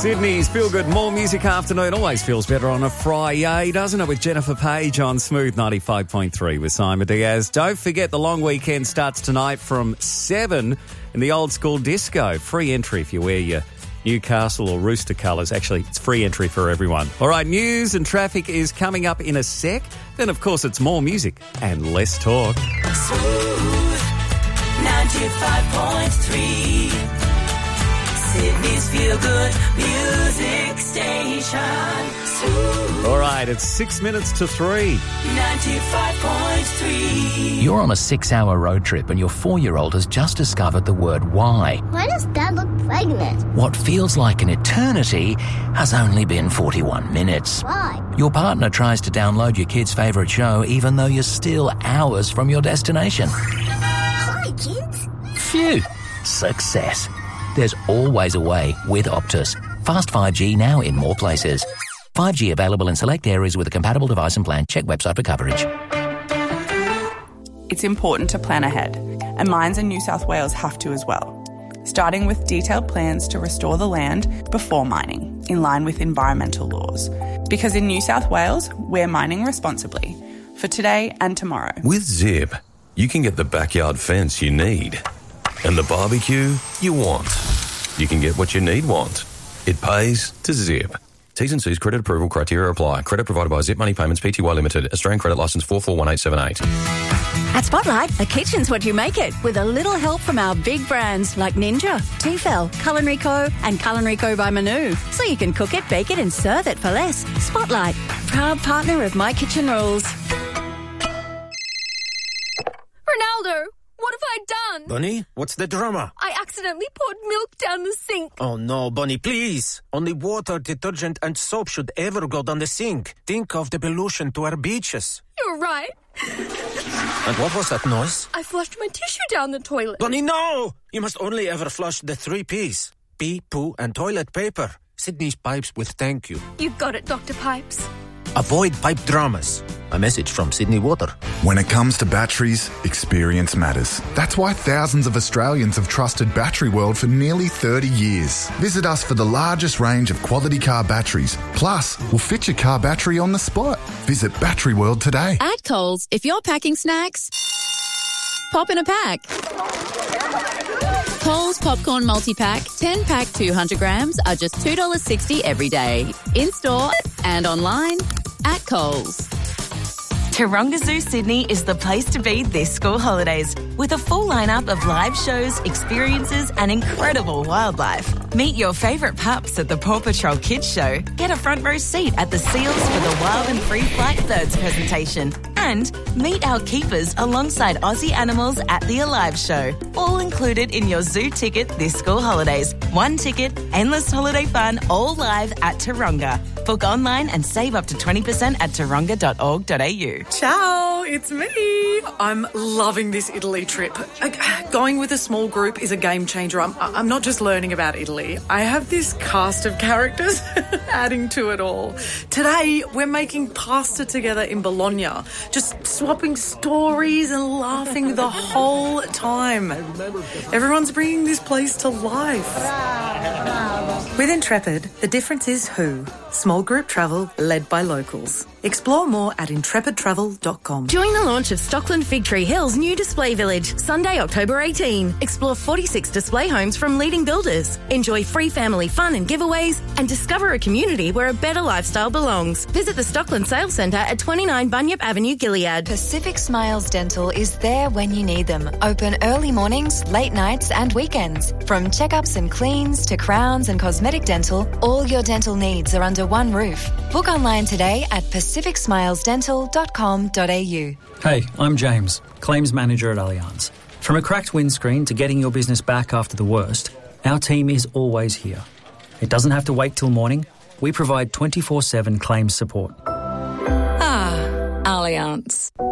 Sydney's Feel Good More Music Afternoon always feels better on a Friday, doesn't it? With Jennifer Page on Smooth 95.3 with Simon Diaz. Don't forget the long weekend starts tonight from 7 in the Old School Disco. Free entry if you wear your Newcastle or Rooster colours. Actually, it's free entry for everyone. All right, news and traffic is coming up in a sec. Then, of course, it's more music and less talk. Smooth 95.3. Sydney's Feel Good Music Station. Smooth. All right, it's 6 minutes to 3. 95.3. You're on a 6-hour road trip and your 4-year-old has just discovered the word why. Why does Dad look pregnant? What feels like an eternity has only been 41 minutes. Why? Your partner tries to download your kid's favourite show even though you're still hours from your destination. Hi, kids. Phew. Success. There's always a way with Optus. Fast 5G now in more places. 5G available in select areas with a compatible device and plan. Check website for coverage. It's important to plan ahead, and mines in New South Wales have to as well. Starting with detailed plans to restore the land before mining, in line with environmental laws. Because in New South Wales, we're mining responsibly, for today and tomorrow. With Zip, you can get the backyard fence you need and the barbecue you want. You can get what you want. It pays to Zip. T's and C's credit approval criteria apply. Credit provided by Zip Money Payments Pty Limited. Australian credit licence 441878. At Spotlight, a kitchen's what you make it, with a little help from our big brands like Ninja, Tefal, Culinary Co. and Culinary Co. by Manu. So you can cook it, bake it and serve it for less. Spotlight, proud partner of My Kitchen Rules. Ronaldo, what have I done? Bunny, what's the drama? I accidentally poured milk down the sink. Oh no, Bunny, please. Only water, detergent and soap should ever go down the sink. Think of the pollution to our beaches. You're right. And what was that noise? I flushed my tissue down the toilet. Bunny, no! You must only ever flush the 3 Ps. Pee, poo and toilet paper. Sydney's Pipes with thank you. You got it, Dr. Pipes. Avoid pipe dramas. A message from Sydney Water. When it comes to batteries, experience matters. That's why thousands of Australians have trusted Battery World for nearly 30 years. Visit us for the largest range of quality car batteries. Plus, we'll fit your car battery on the spot. Visit Battery World today. At Coles, if you're packing snacks, pop in a pack. Coles Popcorn Multi-Pack, 10-pack 200 grams are just $2.60 every day. In-store and online at Coles. Taronga Zoo Sydney is the place to be this school holidays, with a full lineup of live shows, experiences and incredible wildlife. Meet your favourite pups at the Paw Patrol Kids Show. Get a front row seat at the Seals for the Wild and Free Flight Birds presentation. And meet our keepers alongside Aussie animals at the Alive Show. All included in your zoo ticket this school holidays. One ticket, endless holiday fun, all live at Taronga. Book online and save up to 20% at taronga.org.au. Ciao, it's me. I'm loving this Italy trip. Going with a small group is a game changer. I'm not just learning about Italy. I have this cast of characters adding to it all. Today, we're making pasta together in Bologna, just swapping stories and laughing the whole time. Everyone's bringing this place to life. With Intrepid, the difference is who. Small group travel led by locals. Explore more at intrepidtravel.com. Join the launch of Stockland Fig Tree Hill's new display village, Sunday, October 18. Explore 46 display homes from leading builders. Enjoy free family fun and giveaways and discover a community where a better lifestyle belongs. Visit the Stockland Sales Centre at 29 Bunyip Avenue, Gilead. Pacific Smiles Dental is there when you need them. Open early mornings, late nights and weekends. From checkups and cleans to crowns and cosmetic dental, all your dental needs are under one roof. Book online today at pacificsmilesdental.com.au. Hey, I'm James, Claims Manager at Allianz. From a cracked windscreen to getting your business back after the worst, our team is always here. It doesn't have to wait till morning. We provide 24/7 claims support. Ah, Allianz.